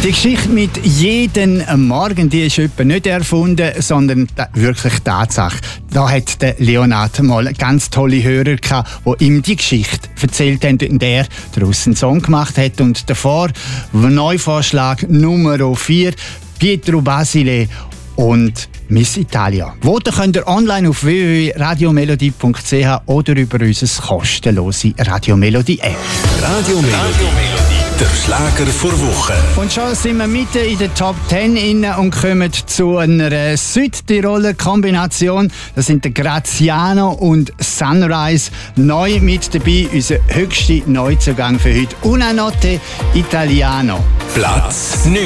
Die Geschichte mit jedem Morgen, die ist etwa nicht erfunden, sondern wirklich Tatsache. Da hat der Leonard mal ganz tolle Hörer gehabt, die ihm die Geschichte erzählt haben und er daraus einen Song gemacht hat. Und davor Neuvorschlag Nummer 4, Pietro Basile und Miss Italia. Voten könnt ihr online auf www.radiomelodie.ch oder über unser kostenlose Radio Melodie App. Radio Melodie, der Schlager vor Woche. Und schon sind wir mitten in der Top 10 inne und kommen zu einer Südtiroler Kombination. Das sind der Graziano und Sunrise. Neu mit dabei, unser höchster Neuzugang für heute. Una notte italiano. Platz 9.